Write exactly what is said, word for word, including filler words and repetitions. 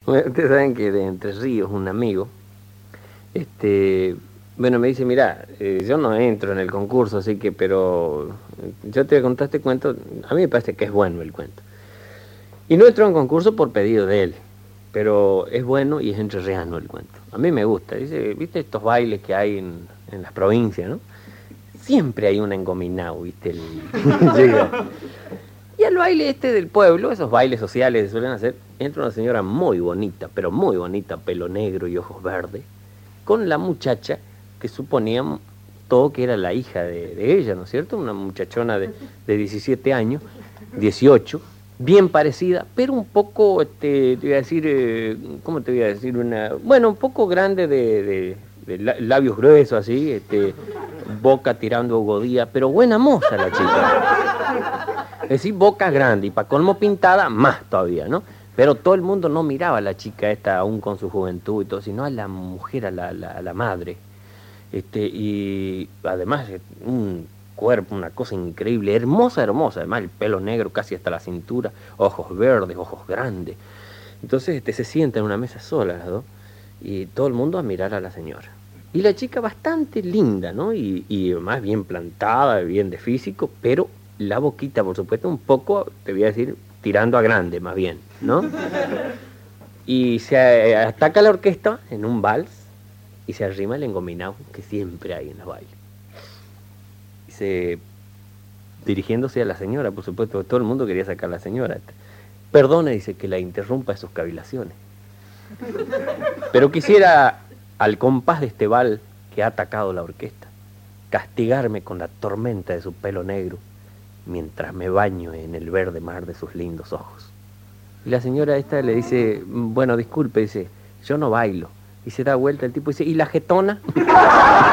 Bueno, ustedes saben que de Entre Ríos, un amigo, este, bueno, me dice, mira, eh, yo no entro en el concurso, así que, pero yo te conté este cuento, a mí me parece que es bueno el cuento. Y no entró en concurso por pedido de él, pero es bueno y es entrerriano el cuento. A mí me gusta, dice, viste estos bailes que hay en, en las provincias, ¿no? Siempre hay un engominado, viste, el... llega. Y al baile este del pueblo, esos bailes sociales que suelen hacer, entra una señora muy bonita, pero muy bonita, pelo negro y ojos verdes, con la muchacha que suponían todo que era la hija de, de ella, ¿no es cierto? Una muchachona de, de diecisiete años, dieciocho, bien parecida, pero un poco, este, te voy a decir, eh, ¿cómo te voy a decir? Una, bueno, un poco grande de, de, de la- labios gruesos, así, este, boca tirando godía, pero buena moza la chica. Es decir, boca grande y para colmo pintada, más todavía, ¿no? Pero todo el mundo no miraba a la chica esta aún con su juventud y todo, sino a la mujer, a la, la, a la madre. Este, y además eh, un cuerpo, una cosa increíble, hermosa, hermosa, además el pelo negro casi hasta la cintura, ojos verdes, ojos grandes. Entonces este, se sienta en una mesa sola las dos y todo el mundo a mirar a la señora. Y la chica bastante linda, ¿no? Y, y más bien plantada, bien de físico, pero la boquita, por supuesto, un poco, te voy a decir, tirando a grande, más bien, ¿no? Y se eh, ataca la orquesta en un vals y se arrima el engominado que siempre hay en los bailes. Y se, dirigiéndose a la señora, por supuesto, todo el mundo quería sacar a la señora. Perdone, dice, que la interrumpa en sus cavilaciones, pero quisiera, al compás de este vals que ha atacado la orquesta, castigarme con la tormenta de su pelo negro mientras me baño en el verde mar de sus lindos ojos. Y la señora esta le dice, bueno, disculpe, dice, yo no bailo. Y se da vuelta el tipo y dice, ¿y la jetona?